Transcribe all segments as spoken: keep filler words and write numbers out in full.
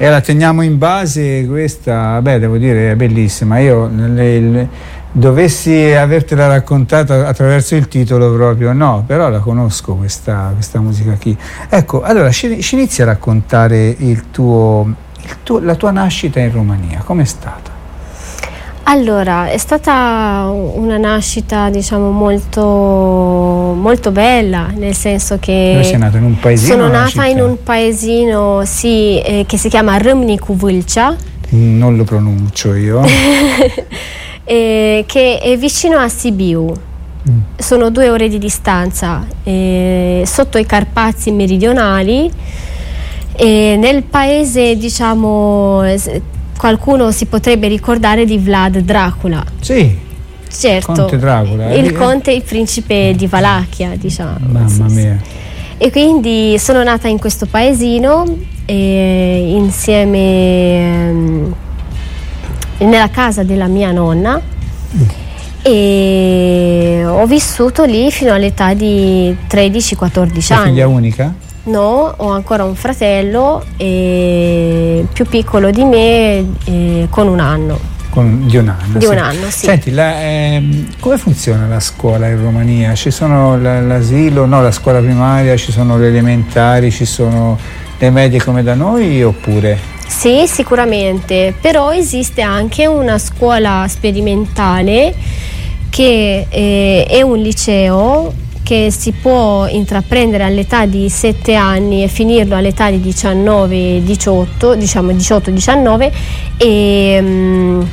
E la teniamo in base questa, beh, devo dire è bellissima. Io le, le, dovessi avertela raccontata attraverso il titolo proprio no, però la conosco questa, questa musica qui. Ecco, allora ci, ci inizi a raccontare il tuo, il tuo, la tua nascita in Romania, com'è stata? Allora, è stata una nascita, diciamo, molto, molto bella, nel senso che Dove sei nata? In un paesino? Sono nata in un paesino, sì, eh, che si chiama Râmnicu Vâlcea. Non lo pronuncio io. eh, che è vicino a Sibiu. Mm. Sono due ore di distanza, eh, sotto i Carpazi meridionali, e nel paese, diciamo, qualcuno si potrebbe ricordare di Vlad Dracula. Sì, certo, Conte Dracula, il conte, il principe di Valacchia, diciamo. Mamma sì, mia. Sì. E quindi sono nata in questo paesino, eh, insieme eh, nella casa della mia nonna, mm. e ho vissuto lì fino all'età di tredici quattordici anni. Figlia unica? No, ho ancora un fratello eh, più piccolo di me, eh, con un anno. Con, di un anno. Di sì. un anno, sì. Senti, la, ehm, come funziona la scuola in Romania? Ci sono la, l'asilo, no, la scuola primaria, ci sono le elementari, ci sono le medie come da noi oppure? Sì, sicuramente, però esiste anche una scuola sperimentale che eh, è un liceo che si può intraprendere all'età di sette anni e finirlo all'età di diciannove diciotto, diciamo diciotto diciannove, e mh,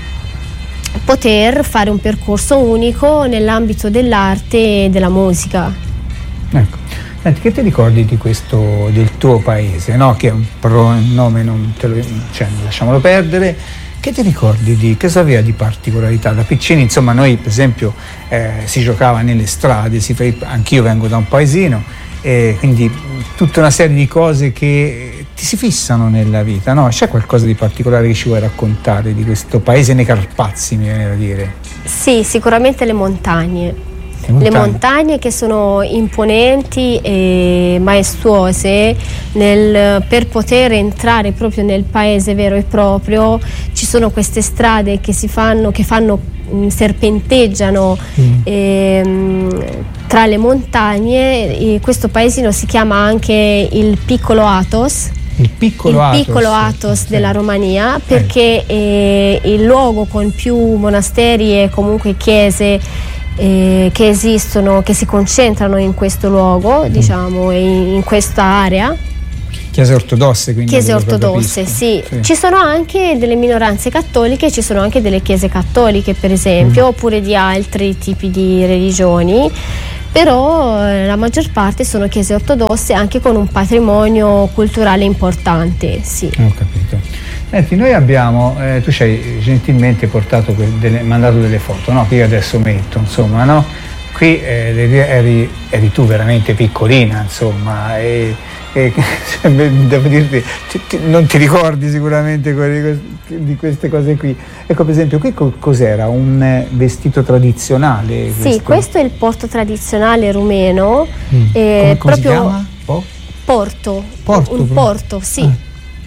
poter fare un percorso unico nell'ambito dell'arte e della musica. Ecco, senti, che ti ricordi di questo, del tuo paese, no? Che è un pro, nome, non te lo, cioè, lasciamolo perdere. Che ti ricordi di cosa aveva di particolarità? Da piccini, insomma, noi per esempio eh, si giocava nelle strade, si fa, anch'io vengo da un paesino, e quindi tutta una serie di cose che ti si fissano nella vita, no? C'è qualcosa di particolare che ci vuoi raccontare di questo paese nei Carpazi, mi viene da dire? Sì, sicuramente le montagne. Le montagne. Le montagne che sono imponenti e maestuose, nel, per poter entrare proprio nel paese vero e proprio ci sono queste strade che si fanno, che fanno serpenteggiano mm. ehm, tra le montagne. E questo paesino si chiama anche il Piccolo Athos. Il piccolo il Athos, piccolo Athos sì. della Romania, perché eh. è il luogo con più monasteri e comunque chiese Eh, che esistono, che si concentrano in questo luogo, mm. diciamo, in, in questa area. Chiese ortodosse, quindi. Chiese ortodosse, sì. sì. Ci sono anche delle minoranze cattoliche, ci sono anche delle chiese cattoliche, per esempio, mm. oppure di altri tipi di religioni, però eh, la maggior parte sono chiese ortodosse, anche con un patrimonio culturale importante, sì. Ho capito. Senti, noi abbiamo, eh, tu ci hai gentilmente portato delle, mandato delle foto, no? Che io adesso metto, insomma, no? Qui eh, eri, eri tu veramente piccolina, insomma, e, e devo dirti, ti, ti, non ti ricordi sicuramente di queste cose qui. Ecco, per esempio, qui cos'era? Un vestito tradizionale? Sì, questo, questo è il porto tradizionale rumeno. Mm. Eh, come, come proprio si chiama? Po? Porto, porto, un porto, sì. Ah.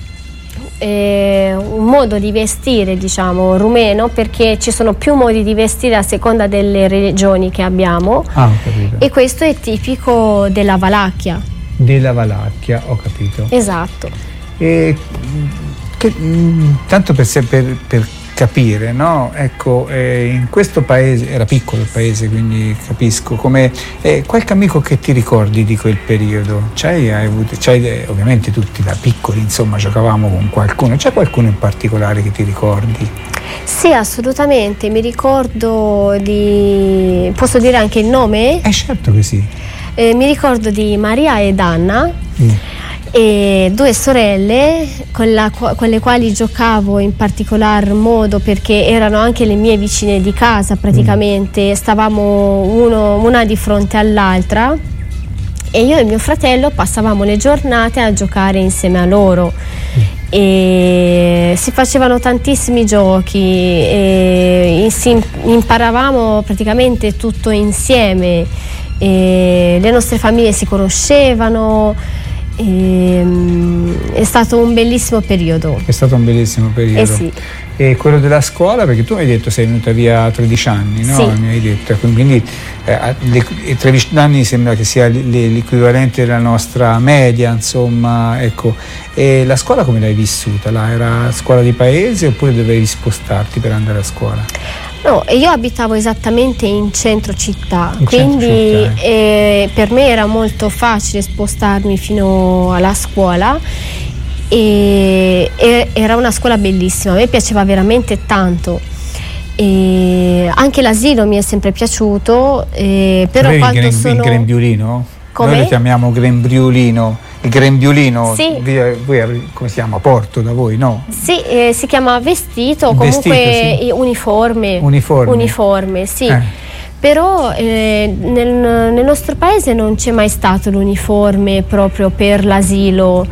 Eh, un modo di vestire, diciamo, rumeno, perché ci sono più modi di vestire a seconda delle regioni che abbiamo. Ah, ho capito. E questo è tipico della Valacchia. Della Valacchia, ho capito. Esatto. E che, mh, tanto per, per, per capire, no? Ecco, eh, in questo paese, era piccolo il paese, quindi capisco, come eh, qualche amico che ti ricordi di quel periodo? C'hai, hai avuto, c'hai, eh, ovviamente tutti da piccoli, insomma, giocavamo con qualcuno, c'è qualcuno in particolare che ti ricordi? Sì, assolutamente, mi ricordo di... posso dire anche il nome? Eh certo che sì. Eh, mi ricordo di Maria ed Anna. Mm. E due sorelle con, la, con le quali giocavo in particolar modo, perché erano anche le mie vicine di casa praticamente. Mm. Stavamo uno, una di fronte all'altra e io e mio fratello passavamo le giornate a giocare insieme a loro. Mm. E si facevano tantissimi giochi e si imparavamo praticamente tutto insieme, e le nostre famiglie si conoscevano. E, um, è stato un bellissimo periodo. È stato un bellissimo periodo. Eh sì. E quello della scuola, perché tu mi hai detto sei venuta via a tredici anni, no? Sì. Mi hai detto, quindi eh, le, tredici anni sembra che sia l'equivalente della nostra media, insomma, ecco. E la scuola come l'hai vissuta? Là era scuola di paese oppure dovevi spostarti per andare a scuola? No, io abitavo esattamente in centro città, in quindi centro città. Eh, per me era molto facile spostarmi fino alla scuola e, e era una scuola bellissima, a me piaceva veramente tanto. E anche l'asilo mi è sempre piaciuto, eh, però Avevi quando il sono... il grembiulino? Come? Noi lo chiamiamo grembiulino. Il grembiulino, sì. Via, voi, come si chiama? Porto da voi, no? Sì, eh, si chiama vestito, comunque vestito, sì. uniforme. Uniforme. Uniforme, sì. Eh. Però eh, nel, nel nostro paese non c'è mai stato l'uniforme proprio per l'asilo,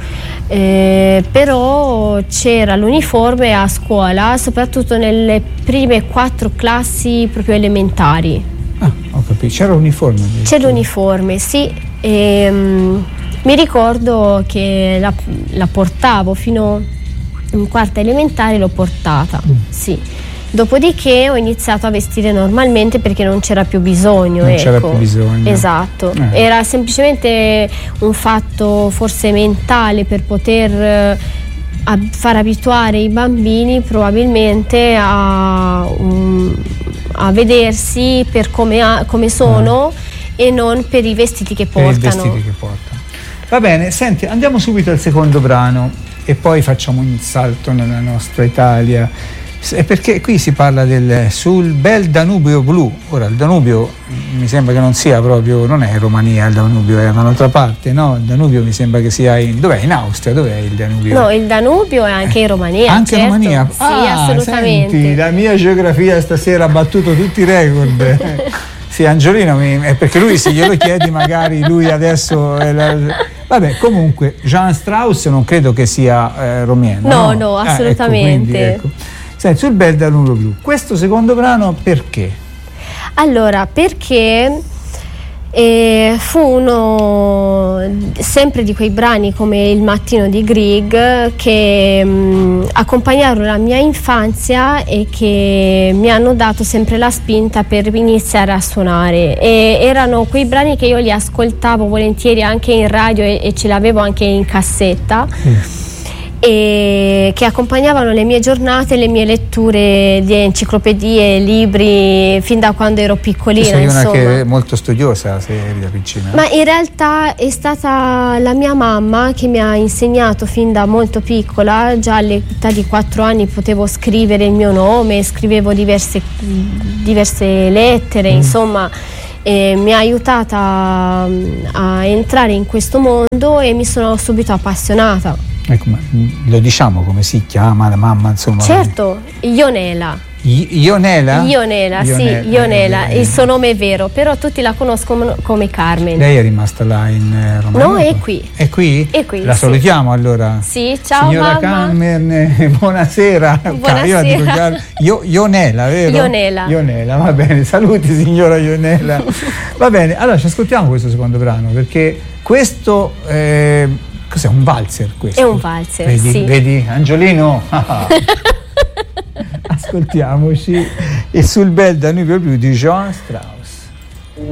eh, però c'era l'uniforme a scuola, soprattutto nelle prime quattro classi proprio elementari. Ah, ho capito, c'era l'uniforme? C'è l'uniforme, sì. E, um, mi ricordo che la, la portavo fino in quarta elementare, l'ho portata, mm. sì. Dopodiché ho iniziato a vestire normalmente perché non c'era più bisogno. Non ecco. c'era più bisogno. Esatto, eh. era semplicemente un fatto forse mentale per poter eh, a far abituare i bambini probabilmente a, um, a vedersi per come, a, come sono eh. e non per i vestiti che portano. Per i vestiti che portano. Va bene, senti, andiamo subito al secondo brano e poi facciamo un salto nella nostra Italia. Perché qui si parla del sul bel Danubio blu. Ora il Danubio mi sembra che non sia proprio, non è in Romania il Danubio, è da un'altra parte, no? Il Danubio mi sembra che sia in, dov'è? In Austria, dov'è il Danubio? No, il Danubio è anche in Romania. Anche certo. in Romania? Sì, ah, assolutamente. Senti, la mia geografia stasera ha battuto tutti i record. Sì, Angiolino, mi, è perché lui se glielo chiedi magari lui adesso è la, vabbè, comunque Jean Strauss non credo che sia eh, romeno. No, no, no, ah, assolutamente. Ecco, quindi, ecco. Senti, sul bel Danubio blu, questo secondo brano perché? Allora, perché eh, fu uno sempre di quei brani come Il mattino di Grieg che mh, accompagnarono la mia infanzia e che mi hanno dato sempre la spinta per iniziare a suonare, e erano quei brani che io li ascoltavo volentieri anche in radio e, e ce l'avevo anche in cassetta. Mm. E che accompagnavano le mie giornate, le mie letture di enciclopedie, libri fin da quando ero piccolina. Sei una insomma. che è molto studiosa, se eri da piccina. Ma in realtà è stata la mia mamma che mi ha insegnato fin da molto piccola, già all'età di quattro anni potevo scrivere il mio nome, scrivevo diverse, diverse lettere, mm. insomma. E mi ha aiutata a, a entrare in questo mondo e mi sono subito appassionata. Ecco, ma lo diciamo come si chiama la mamma, insomma? Certo, Ionela. I, Ionela? Ionela, sì, Ionela, eh, il suo nome è vero, però tutti la conoscono come Carmen. Lei è rimasta là in eh, Romania? No, è qui. È qui? È qui, la sì. salutiamo allora? Sì, ciao Signora mamma. Carmen, eh, buonasera. Buonasera. Io la dico già, io, Ionela, vero? Ionela. Ionela, va bene, saluti signora Ionela. Va bene, allora ci ascoltiamo questo secondo brano, perché questo... Eh, cos'è, un valzer questo? È un valzer, vedi, sì. Vedi, Angiolino? Ascoltiamoci. E sul bel Danubio blu di Jean Strauss.